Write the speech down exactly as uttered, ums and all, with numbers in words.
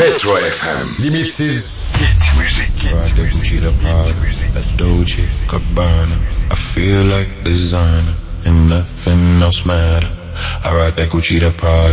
Metro F M. Limites. Hit music. Ride that Gucci, that Prada, that Dolce, Gabbana. I feel like designer and nothing else matter. I ride that Gucci, that Prada.